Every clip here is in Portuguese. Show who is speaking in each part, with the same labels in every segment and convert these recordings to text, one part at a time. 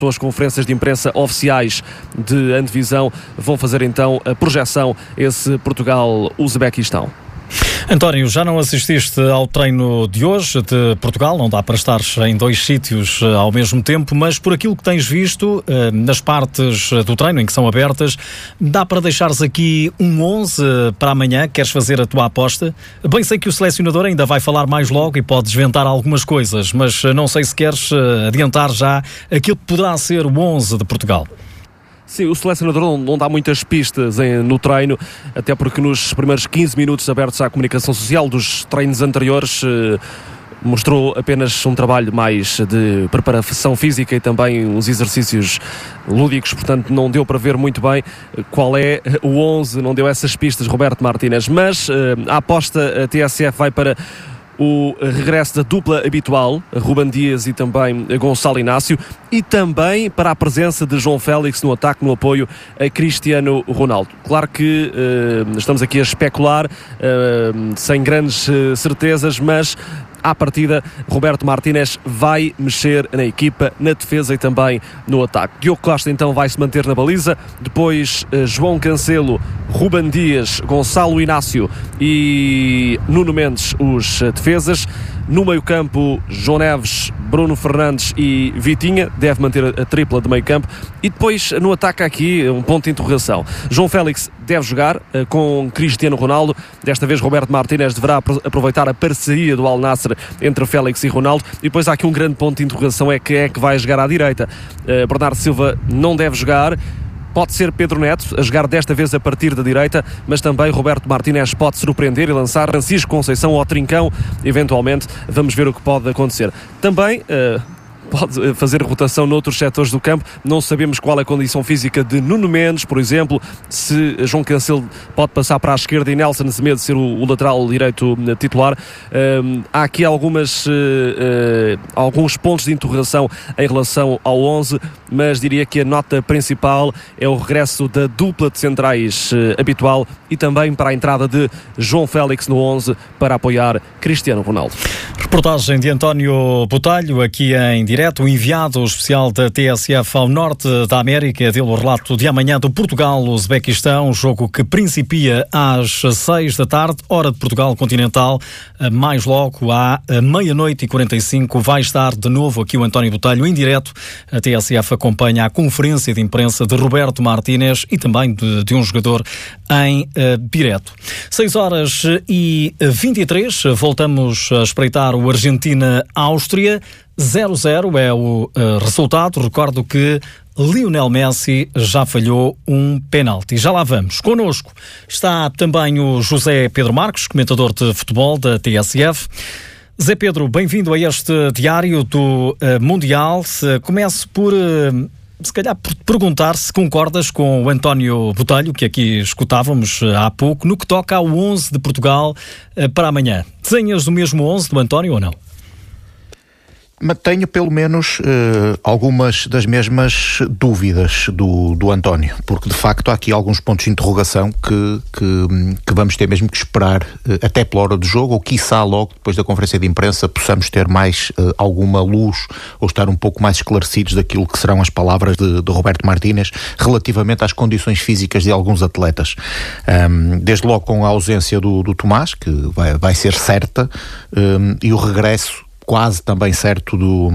Speaker 1: As conferências de imprensa oficiais de antevisão vão fazer então a projeção esse Portugal-Uzbequistão.
Speaker 2: António, já não assististe ao treino de hoje de Portugal, não dá para estar em dois sítios ao mesmo tempo, mas por aquilo que tens visto nas partes do treino em que são abertas, dá para deixares aqui um 11 para amanhã? Queres fazer a tua aposta? Bem, sei que o selecionador ainda vai falar mais logo e pode desventar algumas coisas, mas não sei se queres adiantar já aquilo que poderá ser o 11 de Portugal.
Speaker 1: Sim, o selecionador não dá muitas pistas no treino, até porque nos primeiros 15 minutos abertos à comunicação social dos treinos anteriores mostrou apenas um trabalho mais de preparação física e também uns exercícios lúdicos, portanto não deu para ver muito bem qual é o 11, não deu essas pistas Roberto Martínez, mas a aposta a TSF vai para o regresso da dupla habitual, Ruben Dias e também Gonçalo Inácio, e também para a presença de João Félix no ataque, no apoio a Cristiano Ronaldo. Claro que estamos aqui a especular, sem grandes certezas, mas à partida, Roberto Martínez vai mexer na equipa, na defesa e também no ataque. Diogo Costa então vai se manter na baliza, depois João Cancelo, Ruben Dias, Gonçalo Inácio e Nuno Mendes os defesas. No meio-campo, João Neves, Bruno Fernandes e Vitinha, deve manter a tripla de meio-campo. E depois, no ataque aqui, um ponto de interrogação. João Félix deve jogar com Cristiano Ronaldo. Desta vez, Roberto Martínez deverá aproveitar a parceria do Al Nassr entre Félix e Ronaldo. E depois há aqui um grande ponto de interrogação, é que vai jogar à direita. Bernardo Silva não deve jogar. Pode ser Pedro Neto a jogar desta vez a partir da direita, mas também Roberto Martínez pode surpreender e lançar Francisco Conceição ao trincão, eventualmente. Vamos ver o que pode acontecer. Também pode fazer rotação noutros setores do campo. Não sabemos qual é a condição física de Nuno Mendes, por exemplo, se João Cancelo pode passar para a esquerda e Nelson Semedo ser o lateral direito titular. Há aqui alguns pontos de interrogação em relação ao 11, mas diria que a nota principal é o regresso da dupla de centrais habitual e também para a entrada de João Félix no 11 para apoiar Cristiano Ronaldo.
Speaker 2: Reportagem de António Botelho, aqui em direto, o enviado especial da TSF ao norte da América, dele o relato de amanhã do Portugal-Uzbequistão, jogo que principia às 6 da tarde, hora de Portugal continental, mais logo à 00:45 vai estar de novo aqui o António Botelho em direto. A TSF acompanha a conferência de imprensa de Roberto Martínez e também de um jogador em direto. 6h23, voltamos a espreitar o Argentina-Áustria. 0-0 é o resultado. Recordo que Lionel Messi já falhou um penalti. Já lá vamos. Connosco está também o José Pedro Marcos, comentador de futebol da TSF. Zé Pedro, bem-vindo a este diário do Mundial. Começo por... se calhar por perguntar se concordas com o António Botelho, que aqui escutávamos há pouco, no que toca ao 11 de Portugal para amanhã. Desenhas o mesmo 11 do António ou não?
Speaker 3: Tenho pelo menos algumas das mesmas dúvidas do António, porque de facto há aqui alguns pontos de interrogação que vamos ter mesmo que esperar até pela hora do jogo, ou quiçá logo depois da conferência de imprensa possamos ter mais alguma luz ou estar um pouco mais esclarecidos daquilo que serão as palavras de Roberto Martínez relativamente às condições físicas de alguns atletas. Desde logo com a ausência do Tomás, que vai ser certa, e o regresso quase também certo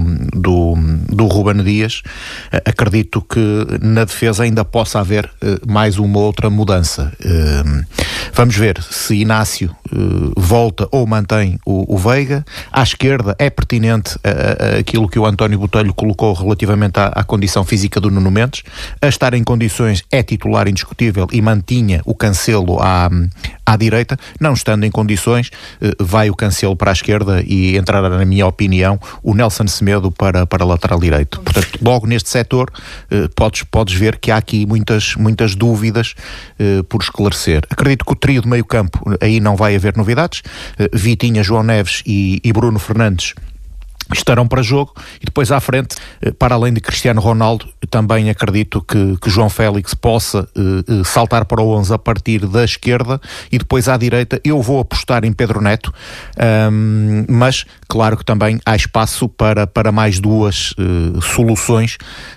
Speaker 3: do Ruben Dias. Acredito que na defesa ainda possa haver mais uma outra mudança. Vamos ver se Inácio volta ou mantém o Veiga. À esquerda é pertinente aquilo que o António Botelho colocou relativamente à condição física do Nuno Mendes. A estar em condições é titular indiscutível e mantinha o Cancelo à direita. Não estando em condições, vai o Cancelo para a esquerda e entrará, na minha opinião, o Nelson Semedo para lateral direito. Portanto, logo neste setor podes ver que há aqui muitas dúvidas por esclarecer. Acredito que o trio de meio campo, aí não vai haver novidades. Vitinha, João Neves e Bruno Fernandes estarão para jogo, e depois à frente, para além de Cristiano Ronaldo, também acredito que João Félix possa saltar para o 11 a partir da esquerda, e depois à direita eu vou apostar em Pedro Neto, mas claro que também há espaço para mais duas soluções